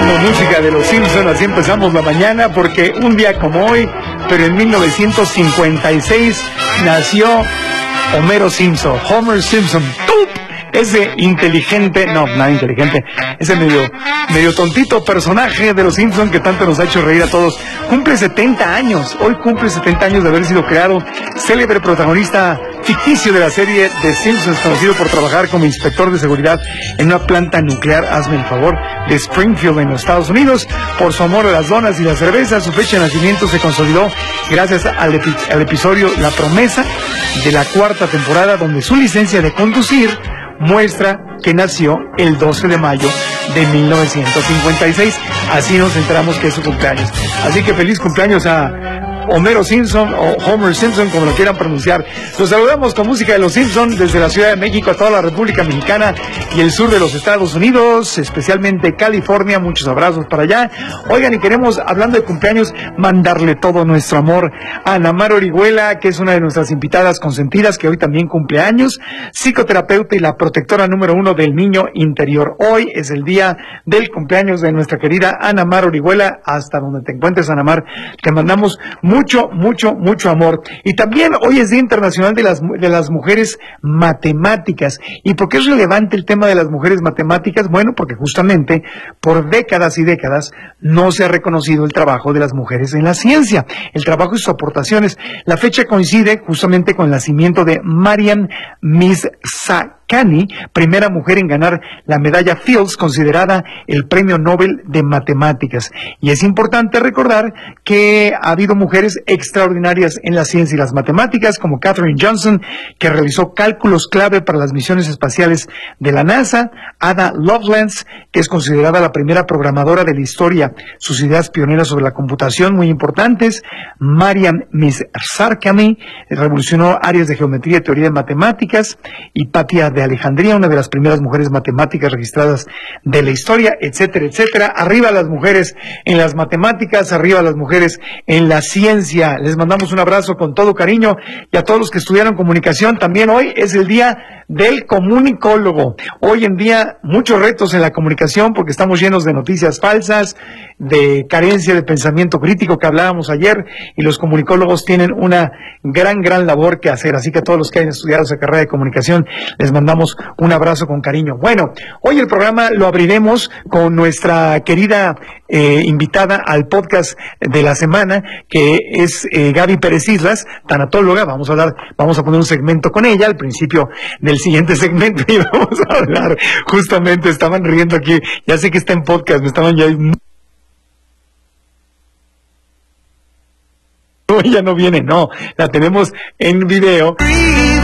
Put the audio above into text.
Como música de los Simpson, así empezamos la mañana, porque un día como hoy, pero en 1956, nació Homero Simpson, Homer Simpson. ¡Tup! Ese inteligente, no, nada inteligente, ese medio tontito personaje de los Simpson que tanto nos ha hecho reír a todos. Cumple 70 años, hoy cumple 70 años de haber sido creado, célebre protagonista ficticio de la serie de Simpsons, conocido por trabajar como inspector de seguridad en una planta nuclear, hazme el favor, de Springfield en los Estados Unidos. Por su amor a las donas y la cerveza, su fecha de nacimiento se consolidó gracias al episodio La Promesa de la cuarta temporada, donde su licencia de conducir muestra que nació el 12 de mayo de 1956. Así nos enteramos que es su cumpleaños. Así que feliz cumpleaños a Homero Simpson o Homer Simpson, como lo quieran pronunciar. Los saludamos con música de los Simpson desde la Ciudad de México a toda la República Mexicana y el sur de los Estados Unidos, especialmente California. Muchos abrazos para allá. Oigan, y queremos, hablando de cumpleaños, mandarle todo nuestro amor a Ana Mar Orihuela, que es una de nuestras invitadas consentidas, que hoy también cumple años, psicoterapeuta y la protectora número 1 del niño interior. Hoy es el día del cumpleaños de nuestra querida Ana Mar Orihuela. Hasta donde te encuentres, Ana Mar, te mandamos mucho amor. Y también hoy es Día Internacional de las Mujeres Matemáticas. ¿Y por qué es relevante el tema de las mujeres matemáticas? Bueno, porque justamente por décadas y décadas no se ha reconocido el trabajo de las mujeres en la ciencia, el trabajo y sus aportaciones. La fecha coincide justamente con el nacimiento de Mariam Mirzakhani, primera mujer en ganar la medalla Fields, considerada el premio Nobel de Matemáticas. Y es importante recordar que ha habido mujeres extraordinarias en la ciencia y las matemáticas, como Katherine Johnson, que realizó cálculos clave para las misiones espaciales de la NASA; Ada Lovelace, que es considerada la primera programadora de la historia, sus ideas pioneras sobre la computación muy importantes; Mariam Mirzakhani revolucionó áreas de geometría y teoría de matemáticas; Hipatia de Alejandría, una de las primeras mujeres matemáticas registradas de la historia, etcétera, etcétera. Arriba las mujeres en las matemáticas, arriba las mujeres en la ciencia. Les mandamos un abrazo con todo cariño, y a todos los que estudiaron comunicación. También hoy es el día del comunicólogo. Hoy en día muchos retos en la comunicación, porque estamos llenos de noticias falsas, de carencia de pensamiento crítico que hablábamos ayer, y los comunicólogos tienen una gran labor que hacer. Así que a todos los que hayan estudiado esa carrera de comunicación, les mandamos un abrazo con cariño. Bueno, hoy el programa lo abriremos con nuestra querida invitada al podcast de la semana, que es Gaby Pérez Islas, tanatóloga. Vamos a poner un segmento con ella al principio del siguiente segmento, y vamos a hablar, justamente estaban riendo aquí, ya sé que está en podcast, me estaban ya... No, ella no viene, no, la tenemos en video.